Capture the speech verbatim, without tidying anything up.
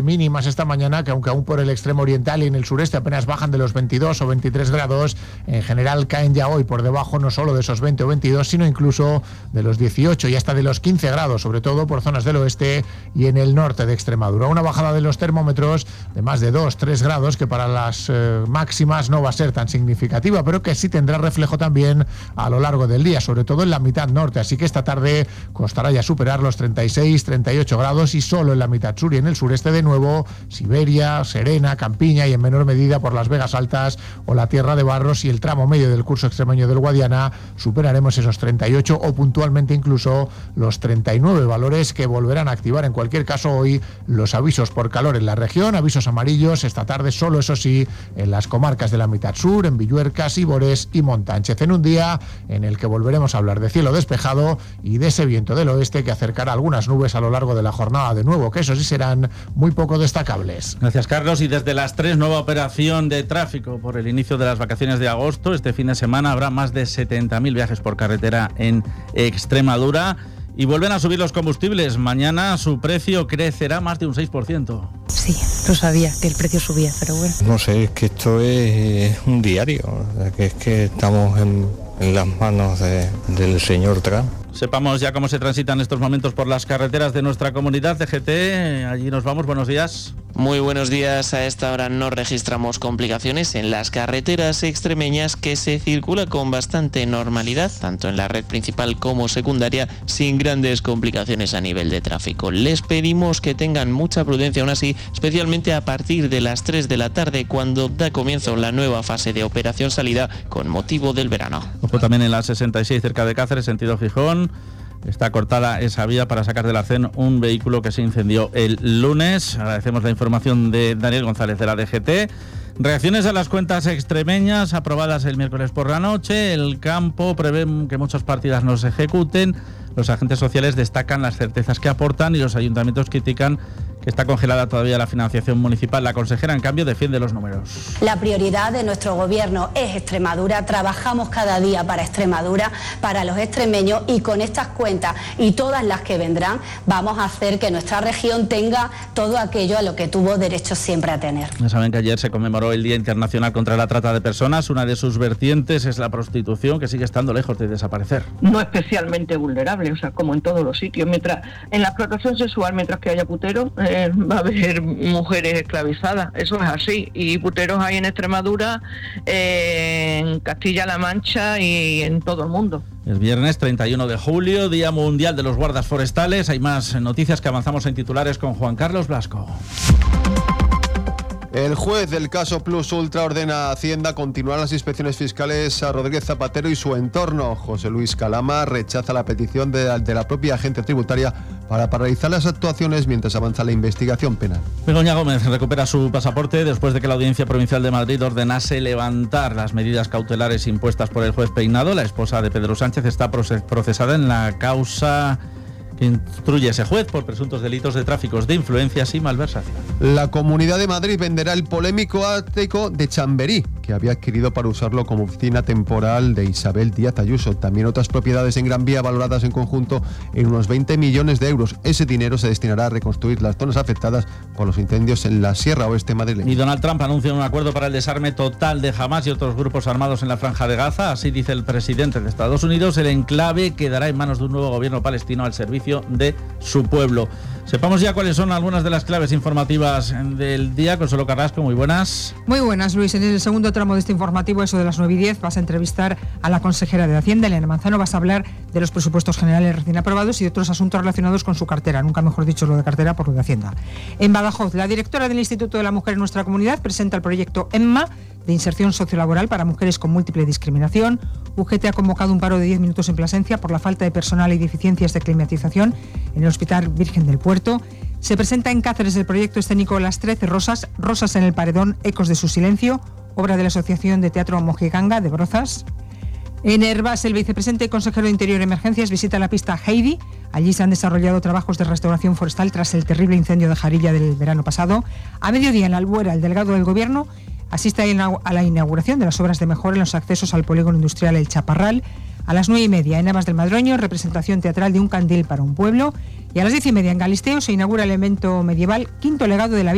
mínimas esta mañana, que aunque aún por el extremo oriental y en el sureste apenas bajan de los veintidós o veintitrés grados, en general caen ya hoy por debajo no solo de esos veinte o veintidós, sino incluso de los dieciocho y hasta de los quince grados, sobre todo por zonas del oeste y en el norte de Extremadura. Una bajada de los termómetros de más de dos a tres grados, que para las eh, máximas no va a ser tan significativa, pero que sí tendrá reflejo también a lo largo del día, sobre todo en la mitad norte. Así que esta tarde costará ya superar los treinta y seis a treinta y ocho grados, y solo en la mitad sur y en el sureste de nuevo, Siberia, Serena, Campiña y en menor medida por las Vegas Altas o la Tierra de Barros y el tramo medio del curso extremeño del Guadiana, superaremos esos treinta y ocho o puntualmente incluso los treinta y nueve, valores que volverán a activar en cualquier caso hoy los avisos por calor en la región, avisos amarillos esta tarde solo, eso sí, en las comarcas de la mitad sur, en Villuerca, Sibores y Montánchez, en un día en el que volveremos a hablar de cielo despejado y de ese viento del oeste que acercará algunas nubes a lo largo de la jornada de nuevo, que eso sí serán muy poco destacables. Gracias, Carlos. Y desde las tres, nueva operación de tráfico por el inicio de las vacaciones de agosto. Este fin de semana habrá más de setenta mil viajes por carretera en Extremadura. Y vuelven a subir los combustibles. Mañana su precio crecerá más de un seis por ciento. Sí, lo sabía, que el precio subía, pero bueno. No sé, es que esto es un diario, que es que estamos en, en las manos de, del señor Trump. Sepamos ya cómo se transitan estos momentos por las carreteras de nuestra comunidad de G T. Allí nos vamos, buenos días. Muy buenos días. A esta hora no registramos complicaciones en las carreteras extremeñas, que se circula con bastante normalidad, tanto en la red principal como secundaria, sin grandes complicaciones a nivel de tráfico. Les pedimos que tengan mucha prudencia aún así, especialmente a partir de las tres de la tarde, cuando da comienzo la nueva fase de operación salida con motivo del verano. Ojo también en la sesenta y seis cerca de Cáceres, sentido Gijón. Está cortada esa vía para sacar del arcén un vehículo que se incendió el lunes. Agradecemos la información de Daniel González de la D G T. Reacciones a las cuentas extremeñas aprobadas el miércoles por la noche. El campo prevé que muchas partidas no se ejecuten. Los agentes sociales destacan las certezas que aportan y los ayuntamientos critican que está congelada todavía la financiación municipal. La consejera, en cambio, defiende los números. La prioridad de nuestro gobierno es Extremadura. Trabajamos cada día para Extremadura, para los extremeños, y con estas cuentas y todas las que vendrán vamos a hacer que nuestra región tenga todo aquello a lo que tuvo derecho siempre a tener. Ya saben que ayer se conmemoró el Día Internacional contra la Trata de Personas. Una de sus vertientes es la prostitución, que sigue estando lejos de desaparecer. No especialmente vulnerable, o sea, como en todos los sitios. Mientras en la explotación sexual, mientras que haya puteros, eh, va a haber mujeres esclavizadas. Eso es así. Y puteros hay en Extremadura, eh, en Castilla-La Mancha y en todo el mundo. Es viernes treinta y uno de julio, Día Mundial de los Guardas Forestales. Hay más noticias que avanzamos en titulares con Juan Carlos Blasco. El juez del caso Plus Ultra ordena a Hacienda continuar las inspecciones fiscales a Rodríguez Zapatero y su entorno. José Luis Calama rechaza la petición de, de la propia agencia tributaria para paralizar las actuaciones mientras avanza la investigación penal. Begoña Gómez recupera su pasaporte después de que la Audiencia Provincial de Madrid ordenase levantar las medidas cautelares impuestas por el juez Peinado. La esposa de Pedro Sánchez está procesada en la causa que instruye ese juez por presuntos delitos de tráficos de influencias y malversación. La Comunidad de Madrid venderá el polémico ático de Chamberí, que había adquirido para usarlo como oficina temporal de Isabel Díaz Ayuso. También otras propiedades en Gran Vía valoradas en conjunto en unos veinte millones de euros. Ese dinero se destinará a reconstruir las zonas afectadas por los incendios en la Sierra Oeste madrileña. Y Donald Trump anuncia un acuerdo para el desarme total de Hamás y otros grupos armados en la Franja de Gaza. Así dice el presidente de Estados Unidos. El enclave quedará en manos de un nuevo gobierno palestino al servicio de su pueblo. Sepamos ya cuáles son algunas de las claves informativas del día. Consuelo Carrasco, muy buenas. Muy buenas, Luis. En el segundo tramo de este informativo, eso de las nueve y diez, vas a entrevistar a la consejera de Hacienda, Elena Manzano. Vas a hablar de los presupuestos generales recién aprobados y de otros asuntos relacionados con su cartera. Nunca mejor dicho lo de cartera por lo de Hacienda. En Badajoz, la directora del Instituto de la Mujer en nuestra comunidad presenta el proyecto EMMA, de inserción sociolaboral para mujeres con múltiple discriminación. U G T ha convocado un paro de diez minutos en Plasencia por la falta de personal y deficiencias de climatización en el Hospital Virgen del Puerto. Se presenta en Cáceres el proyecto escénico Las Trece Rosas, Rosas en el Paredón, Ecos de su silencio, obra de la Asociación de Teatro Mojiganga de Brozas. En Hervás, el vicepresidente y consejero de Interior y Emergencias visita la pista Heidi. Allí se han desarrollado trabajos de restauración forestal tras el terrible incendio de Jarilla del verano pasado. A mediodía, en la Albuera, el delegado del Gobierno asiste a la inauguración de las obras de mejora en los accesos al polígono industrial El Chaparral. A las nueve y media, en Navas del Madroño, representación teatral de Un candil para un pueblo. Y a las diez y media, en Galisteo, se inaugura el evento medieval Quinto Legado de la